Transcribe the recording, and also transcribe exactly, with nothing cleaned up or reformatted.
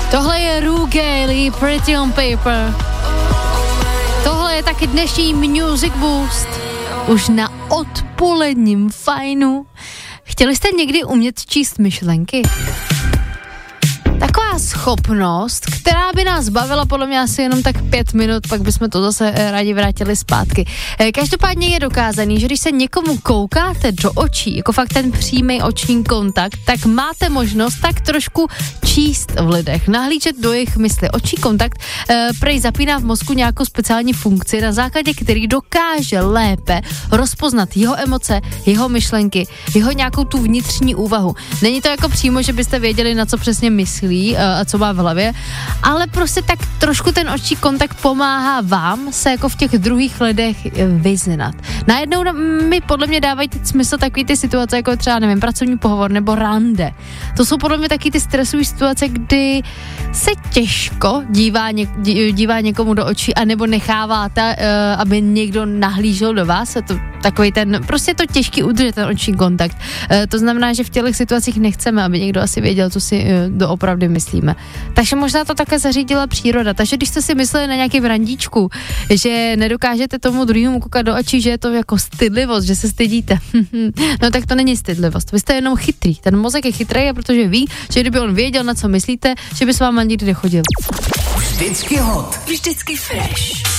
Tohle je Ru Gailey, Pretty on Paper. Tohle je taky dnešní Music Boost. Už na odpoledním fajnu. Chtěli jste někdy umět číst myšlenky? Taková schopnost, která by nás bavila podle mě asi jenom tak pět minut, pak bychom to zase rádi vrátili zpátky. Každopádně je dokázaný, že když se někomu koukáte do očí, jako fakt ten přímý oční kontakt, tak máte možnost tak trošku číst v lidech, nahlížet do jejich mysli. Oční kontakt e, prej zapíná v mozku nějakou speciální funkci, na základě který dokáže lépe rozpoznat jeho emoce, jeho myšlenky, jeho nějakou tu vnitřní úvahu. Není to jako přímo, že byste věděli, na co přesně myslí a co má v hlavě, ale prostě tak trošku ten oční kontakt pomáhá vám se jako v těch druhých lidech vyznat. Najednou mi podle mě dávají teď smysl takový ty situace, jako třeba, nevím, pracovní pohovor nebo rande. To jsou podle mě taky ty stresové situace, kdy se těžko dívá, něk, dívá někomu do očí, anebo necháváte, uh, aby někdo nahlížel do vás. Je to takový ten, prostě je to těžký udržet ten oční kontakt. Uh, to znamená, že v těch situacích nechceme, aby někdo asi věděl, co si uh, doopravdy myslíme. Takže možná to také zařídila příroda. Takže když jste si mysleli na nějaký randíčku, že nedokážete tomu druhému koukat do očí, že je to jako stydlivost, že se stydíte. No tak to není stydlivost. Vy jste jenom chytrý. Ten mozek je chytrý, a protože ví, že kdyby on věděl, na co myslíte, že by s váma nikdy nechodil. Vždycky hot. Vždycky fresh.